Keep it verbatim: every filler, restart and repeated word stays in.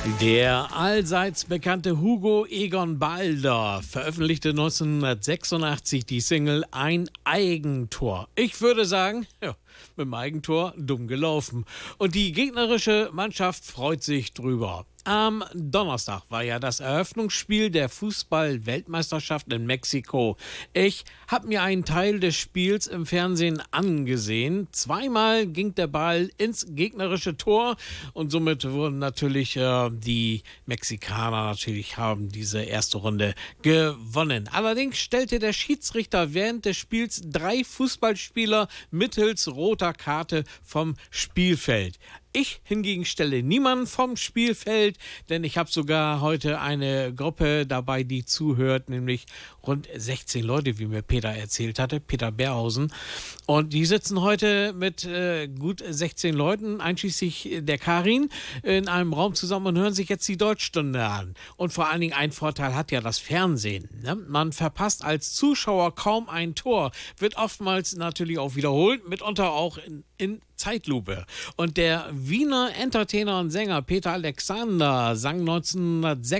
Der allseits bekannte Hugo Egon Balder veröffentlichte neunzehnhundertsechsundachtzig die Single Ein Eigentor. Ich würde sagen, ja, mit dem Eigentor dumm gelaufen. Und die gegnerische Mannschaft freut sich drüber. Am Donnerstag war ja das Eröffnungsspiel der Fußball-Weltmeisterschaft in Mexiko. Ich habe mir einen Teil des Spiels im Fernsehen angesehen. Zweimal ging der Ball ins gegnerische Tor und somit wurden natürlich äh, die Mexikaner natürlich haben diese erste Runde gewonnen. Allerdings stellte der Schiedsrichter während des Spiels drei Fußballspieler mittels roter Karte vom Spielfeld. Ich hingegen stelle niemanden vom Spielfeld, denn ich habe sogar heute eine Gruppe dabei, die zuhört, nämlich rund sechzehn Leute, wie mir Peter erzählt hatte, Peter Berhausen. Und die sitzen heute mit äh, gut sechzehn Leuten, einschließlich der Karin, in einem Raum zusammen und hören sich jetzt die Deutschstunde an. Und vor allen Dingen ein Vorteil hat ja das Fernsehen. Ne? Man verpasst als Zuschauer kaum ein Tor, wird oftmals natürlich auch wiederholt, mitunter auch in, in Zeitlupe. Und der Wiener Entertainer und Sänger Peter Alexander sang neunzehnhundertsechs